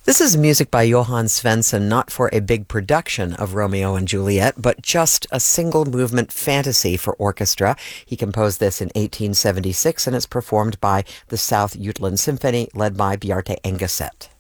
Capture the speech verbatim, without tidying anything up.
This is music by Johann Svensson, not for a big production of Romeo and Juliet, but just a single movement fantasy for orchestra. He composed this in eighteen seventy-six, and it's performed by the South Jutland Symphony, led by Bjarte Engeset.